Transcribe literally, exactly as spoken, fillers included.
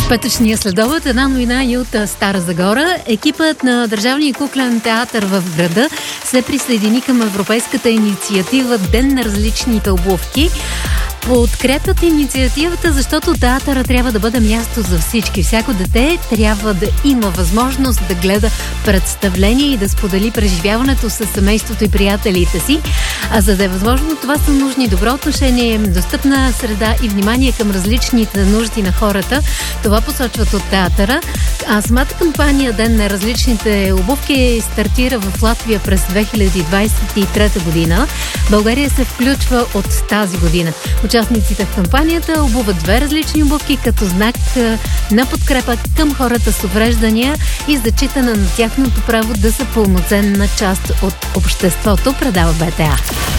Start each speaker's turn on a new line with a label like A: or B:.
A: Петъчния следобед, една новина и от Стара Загора. Екипът на Държавния куклен театър в града се присъедини към европейската инициатива Ден на различните обувки. Подкрепят инициативата, защото театъра трябва да бъде място за всички. Всяко дете трябва да има възможност да гледа представление и да сподели преживяването с семейството и приятелите си. А за да е възможно, това са нужни добро отношение, достъпна среда и внимание към различните нужди на хората. Това посочват от театъра. А самата кампания Ден на различните обувки стартира в Латвия през две хиляди двадесет и трета година. България се включва от тази година. Участниците в кампанията обуват две различни обувки като знак на подкрепа към хората с увреждания и зачитане на тяхното право да са пълноценна част от обществото, предава БТА.